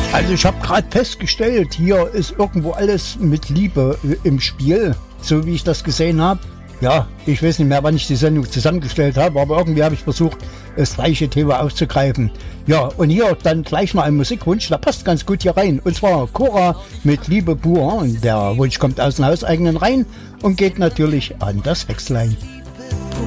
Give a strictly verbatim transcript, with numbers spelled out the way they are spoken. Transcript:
Also ich habe gerade festgestellt, hier ist irgendwo alles mit Liebe im Spiel, so wie ich das gesehen habe. Ja, ich weiß nicht mehr, wann ich die Sendung zusammengestellt habe, aber irgendwie habe ich versucht, das gleiche Thema aufzugreifen. Ja, und hier dann gleich mal ein Musikwunsch, der passt ganz gut hier rein. Und zwar Cora mit Liebe pur. Und der Wunsch kommt aus dem hauseigenen Reihen und geht natürlich an das Hexlein.